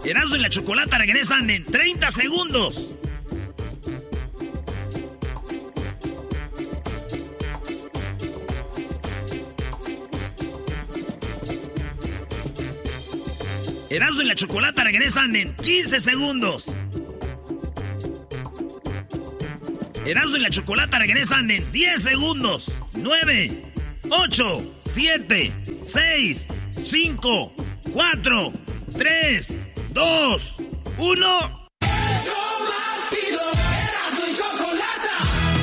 Erasmo y la Chocolata regresan en 30 segundos. Erasmo y la Chocolata regresan en 15 segundos. Erasmo y la Chocolata regresan en 10 segundos. 9, 8, 7, 6, 5, 4, 3, 2, 1. Eso ha sido Erasmo y Chocolata.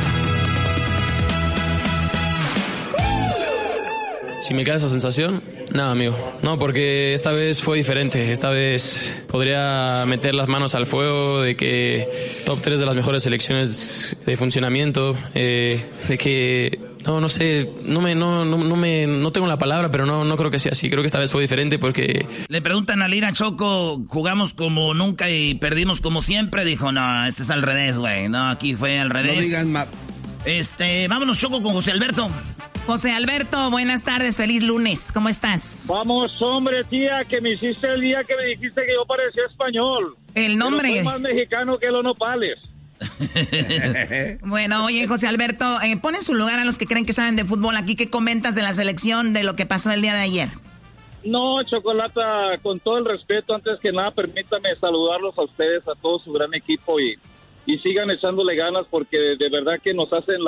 Si me queda esa sensación, nada, amigo. No, porque esta vez fue diferente. Esta vez podría meter las manos al fuego de que top 3 de las mejores selecciones de funcionamiento, de que no sé, no tengo la palabra, pero no creo que sea así. Creo que esta vez fue diferente porque... Le preguntan a Lira, Choco, jugamos como nunca y perdimos como siempre. Dijo, no, este es al revés, güey. No, aquí fue al revés. No digan más. Vámonos, Choco, con José Alberto. José Alberto, buenas tardes, feliz lunes, ¿cómo estás? Vamos, hombre, tía, que me hiciste el día que me dijiste que yo parecía español. El nombre... Pero soy más mexicano que los nopales. Bueno, oye, José Alberto, pon en su lugar a los que creen que saben de fútbol aquí. ¿Qué comentas de la selección, de lo que pasó el día de ayer? No, Chocolata, con todo el respeto, antes que nada, permítame saludarlos a ustedes, a todo su gran equipo y sigan echándole ganas porque de verdad que nos hacen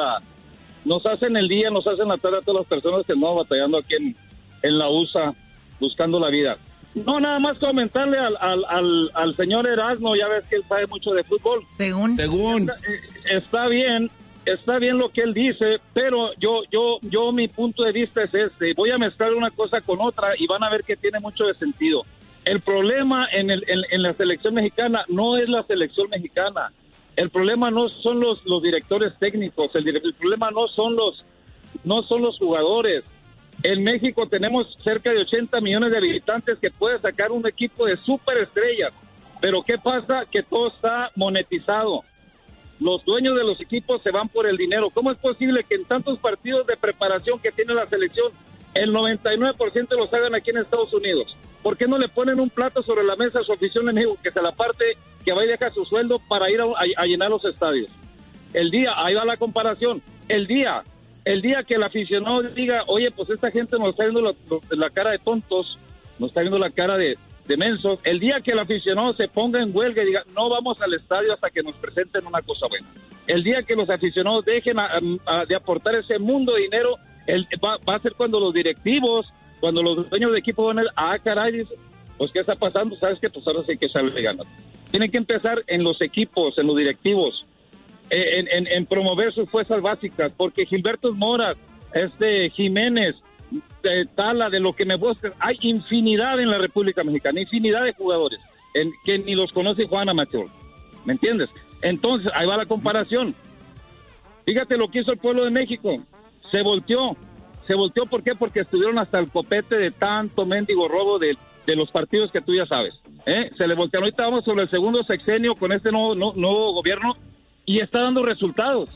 el día, nos hacen la tarde a todas las personas que andamos batallando aquí en la USA, buscando la vida. No, nada más comentarle al señor Erasmo, ya ves que él sabe mucho de fútbol. Según. Está bien lo que él dice, pero yo mi punto de vista es este. Voy a mezclar una cosa con otra y van a ver que tiene mucho de sentido. El problema en la selección mexicana no es la selección mexicana. El problema no son los directores técnicos, el problema no son los jugadores. En México tenemos cerca de 80 millones de habitantes que puede sacar un equipo de superestrellas. Pero ¿qué pasa? Que todo está monetizado. Los dueños de los equipos se van por el dinero. ¿Cómo es posible que en tantos partidos de preparación que tiene la selección, el 99% los hagan aquí en Estados Unidos? ¿Por qué no le ponen un plato sobre la mesa a su afición en México, que se la parte, que va y deja su sueldo para ir a llenar los estadios? Ahí va la comparación, el día que el aficionado diga, oye, pues esta gente nos está viendo la cara de tontos, nos está viendo la cara de mensos, el día que el aficionado se ponga en huelga y diga, no vamos al estadio hasta que nos presenten una cosa buena, el día que los aficionados dejen de aportar ese mundo de dinero, va a ser cuando los directivos, cuando los dueños de equipo van a decir, caray, pues ¿qué está pasando? ¿Sabes qué? Pues ahora sí que sale de ganas. Tienen que empezar en los equipos, en los directivos, en promover sus fuerzas básicas, porque Gilberto Mora, Jiménez, Tala, de lo que me buscan, hay infinidad en la República Mexicana, infinidad de jugadores que ni los conoce Juan Amateur, ¿me entiendes? Entonces, ahí va la comparación. Fíjate lo que hizo el pueblo de México, se volteó, ¿por qué? Porque estuvieron hasta el copete de tanto mendigo robo de los partidos que tú ya sabes, se le voltearon. Ahorita vamos sobre el segundo sexenio con este nuevo gobierno y está dando resultados,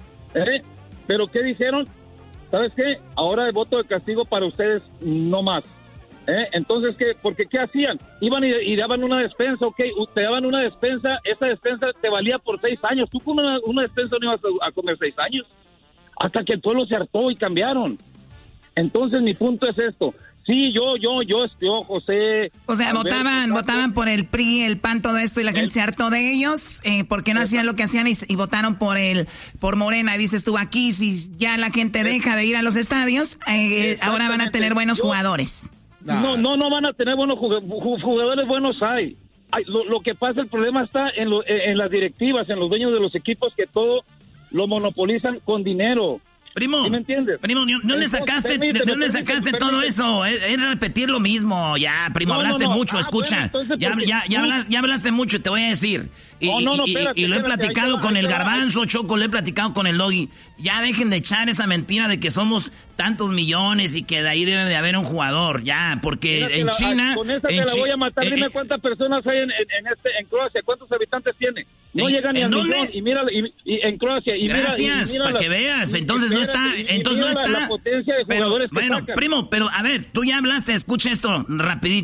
pero ¿qué dijeron? ¿Sabes qué? Ahora el voto de castigo para ustedes no más, entonces ¿qué? Porque ¿qué hacían? Iban y daban una despensa, te daban una despensa, esa despensa te valía por 6 años, tú con una despensa no ibas a comer 6 años, hasta que el pueblo se hartó y cambiaron. Entonces mi punto es esto. Sí, yo, José... O sea, votaban por el PRI, el PAN, todo esto, y la gente se hartó de ellos. ¿Por qué no hacían lo que hacían y votaron por Morena? Y dices tú, aquí, si ya la gente deja de ir a los estadios, ahora van a tener buenos jugadores. No van a tener buenos jugadores, buenos hay. Lo que pasa, el problema está en las directivas, en los dueños de los equipos, que todo lo monopolizan con dinero. Primo, ¿sí me entiendes? Primo, ¿de dónde sacaste todo eso? Es repetir lo mismo. Ya, primo, hablaste mucho, escucha. Bueno, ya hablaste mucho, te voy a decir. Y lo he platicado con el Garbanzo, Choco, lo he platicado con el Doggy. Ya dejen de echar esa mentira de que somos tantos millones y que de ahí debe de haber un jugador. Ya, porque en China... Con esa te la voy a matar. Dime cuántas personas hay en Croacia. ¿Cuántos habitantes tiene? No llegan ni a millón. Y mira, y en Croacia. Y gracias, mira para que veas. Entonces no está. Entonces no está. La potencia de jugadores bueno, primo, pero a ver, tú ya hablaste. Escucha esto rapidito.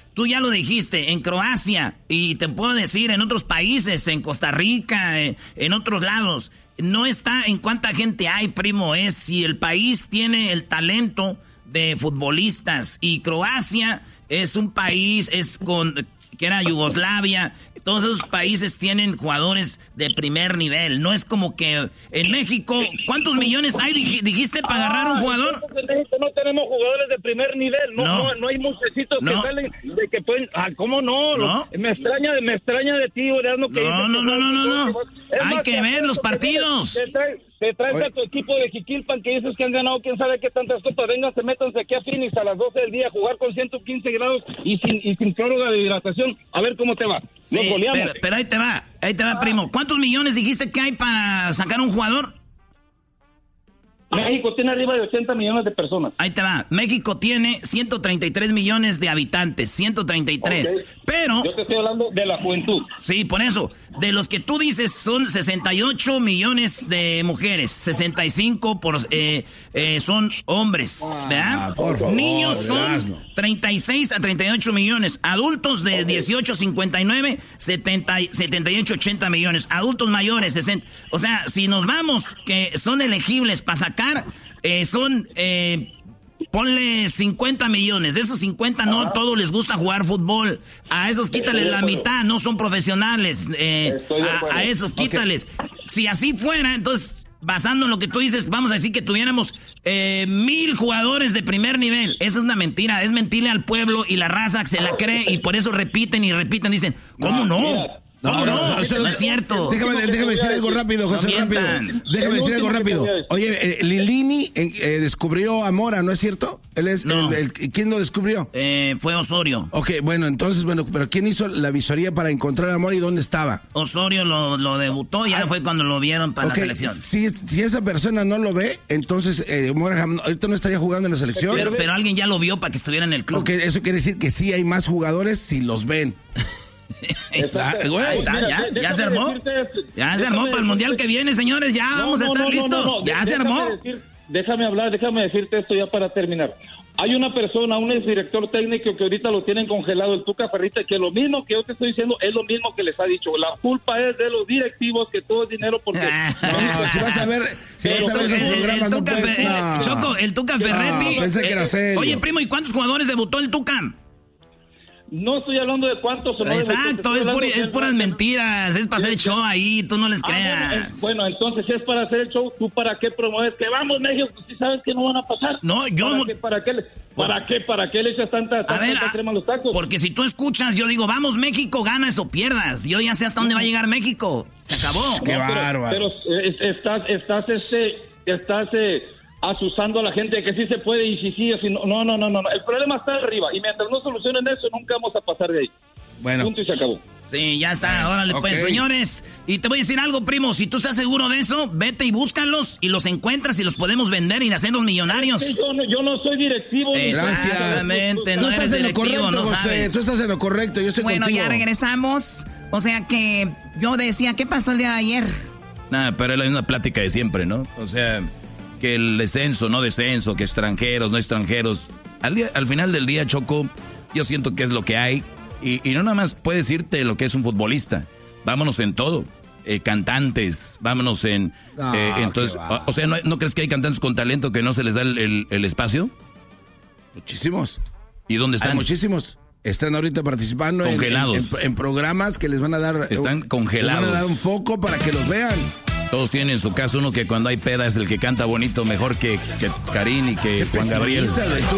tú ya lo dijiste, en Croacia, y te puedo decir en otros países, en Costa Rica, en otros lados, no está en cuánta gente hay, primo, es si el país tiene el talento de futbolistas. Y Croacia es un país, que era Yugoslavia. Todos esos países tienen jugadores de primer nivel. No es como que en México, ¿cuántos millones hay, dijiste, para agarrar un jugador? En México no tenemos jugadores de primer nivel. No hay muchecitos que salen de que pueden... ¿Cómo no? ¿No? Me extraña de ti, Erasmo, que no. Hay que ver los partidos. Te traes a tu equipo de Jiquilpan que dices que han ganado quién sabe qué tantas copas. Vengan, métanse aquí a Phoenix a las 12 del día a jugar con 115 grados y sin prórroga de hidratación. A ver cómo te va. Nos goleamos. Pero ahí te va, primo. ¿Cuántos millones dijiste que hay para sacar un jugador? México tiene arriba de 80 millones de personas. Ahí te va. México tiene 133 millones de habitantes. 133. Okay. Pero... yo te estoy hablando de la juventud. Sí, por eso. De los que tú dices son 68 millones de mujeres. 65 son hombres. ¿Verdad? Por favor, niños son 36 a 38 millones. Adultos de 18 a 59, 78 a 80 millones. Adultos mayores, 60. O sea, si nos vamos, que son elegibles para sacar, ponle 50 millones. De esos 50 no todos les gusta jugar fútbol. A esos quítales la mitad, no son profesionales. A esos quítales. Si así fuera, entonces, basando en lo que tú dices, vamos a decir que tuviéramos 1,000 jugadores de primer nivel. Esa es una mentira, es mentirle al pueblo y la raza se la cree y por eso repiten y repiten. Dicen, ¿cómo no? No es cierto. Déjame decir algo rápido, José, rápido. Déjame decir algo rápido. Oye, Lilini descubrió a Mora, ¿no es cierto? Él es ¿quién lo descubrió? Fue Osorio. Ok, entonces, pero ¿quién hizo la visoría para encontrar a Mora y dónde estaba? Osorio lo debutó, ya fue cuando lo vieron para la selección. Si esa persona no lo ve, entonces Mora ahorita no estaría jugando en la selección. Pero alguien ya lo vio para que estuviera en el club. Ok, eso quiere decir que sí hay más jugadores si los ven. Ya se armó. Ya se armó para el mundial que viene, señores. Ya vamos a estar listos. Ya se armó. Déjame decirte esto ya para terminar. Hay una persona, un exdirector técnico que ahorita lo tienen congelado, el Tuca Ferretti, que lo mismo que yo te estoy diciendo es lo mismo que les ha dicho. La culpa es de los directivos, que todo es dinero porque... si vas a ver esos programas no puedes... Choco, el Tuca Ferretti... Pensé que era serio. Oye, primo, ¿y cuántos jugadores debutó el Tuca? No estoy hablando de cuántos o no. Exacto, es puras mentiras, es para hacer show ahí, tú no les creas. Bueno, entonces si es para hacer el show, ¿tú para qué promueves que vamos México? Si sabes que no van a pasar. No, yo... ¿Para qué le echas tanta crema a los tacos? Porque si tú escuchas, yo digo, vamos México, ganas o pierdas. Yo ya sé hasta dónde va a llegar México. Se acabó. Qué bárbaro. Pero estás asusando a la gente de que sí se puede y sí, así no. El problema está arriba y mientras no solucionen eso, nunca vamos a pasar de ahí. Bueno. Punto y se acabó. Sí, ya está, órale pues, señores. Y te voy a decir algo, primo, si tú estás seguro de eso, vete y búscalos y los encuentras y los podemos vender y hacernos millonarios. Sí, yo no soy directivo. Exactamente, no eres directivo, no sabes. Tú estás en lo correcto, yo estoy contigo. Bueno, ya regresamos. O sea que yo decía, ¿qué pasó el día de ayer? Nada, pero es la misma plática de siempre, ¿no? O sea... que el descenso, no descenso, que extranjeros, no extranjeros. Al final del día, Choco, yo siento que es lo que hay. Y no nada más puedes irte lo que es un futbolista. Vámonos en todo. Cantantes, vámonos en... entonces, o sea, ¿no crees que hay cantantes con talento que no se les da el espacio? Muchísimos. ¿Y dónde están? Hay muchísimos. Están ahorita participando en programas que les van a dar... Están congelados. Les van a dar un foco para que los vean. Todos tienen en su caso uno que cuando hay peda es el que canta bonito mejor que Karin y que Juan Gabriel. Tú